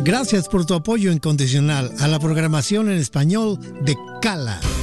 Gracias por tu apoyo incondicional a la programación en español de Cala.